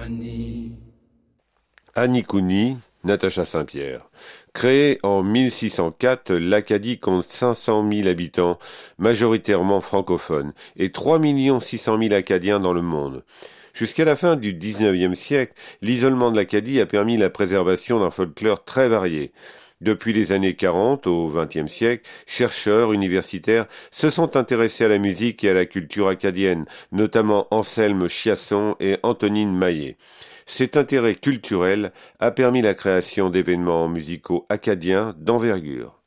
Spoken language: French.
Anikuni, Natacha Saint-Pierre. Créée en 1604, l'Acadie compte 500 000 habitants, majoritairement francophones, et 3 600 000 Acadiens dans le monde. Jusqu'à la fin du XIXe siècle, l'isolement de l'Acadie a permis la préservation d'un folklore très varié. Depuis les années 40 au XXe siècle, chercheurs universitaires se sont intéressés à la musique et à la culture acadienne, notamment Anselme Chiasson et Antonine Maillet. Cet intérêt culturel a permis la création d'événements musicaux acadiens d'envergure.